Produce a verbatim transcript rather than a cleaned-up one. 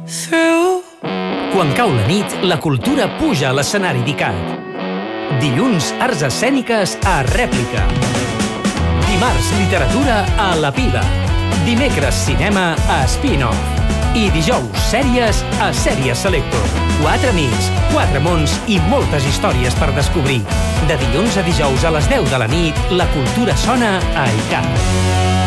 through. Quan cau la nit, la cultura puja a l'escenari d'ICAT. Dilluns, arts escèniques a Rèplica. Dimarts, literatura a La Pila. Dimecres, cinema a Spin-Off. I dijous, sèries a Sèries Selector. Quatre amics, quatre mons i moltes històries per descobrir. De dilluns a dijous a les deu de la nit, la cultura sona a ICAT.